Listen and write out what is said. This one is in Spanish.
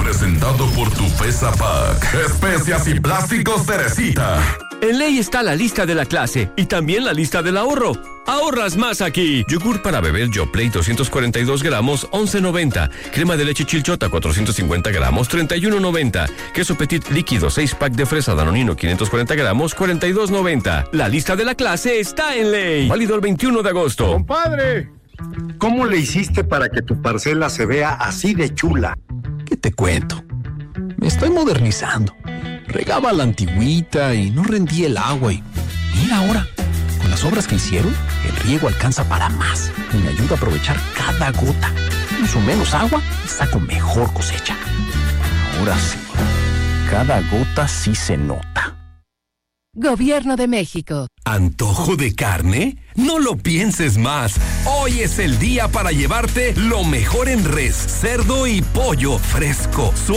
presentado por tu FESA Pack. Especias y plásticos Teresita. En Ley está la lista de la clase y también la lista del ahorro. ¡Ahorras más aquí! Yogur para beber Yoplait 242 gramos, 11.90. Crema de leche Chilchota 450 gramos, 31.90. Queso Petit líquido 6-pack de fresa Danonino 540 gramos, 42.90. La lista de la clase está en Ley. Válido el 21 de agosto. ¡Compadre! ¿Cómo le hiciste para que tu parcela se vea así de chula? ¿Qué te cuento? Me estoy modernizando. Regaba la antigüita y no rendía el agua y mira ahora, con las obras que hicieron, el riego alcanza para más y me ayuda a aprovechar cada gota. Uso menos agua y saco mejor cosecha. Ahora sí, cada gota sí se nota. Gobierno de México. ¿Antojo de carne? No lo pienses más. Hoy es el día para llevarte lo mejor en res, cerdo y pollo fresco,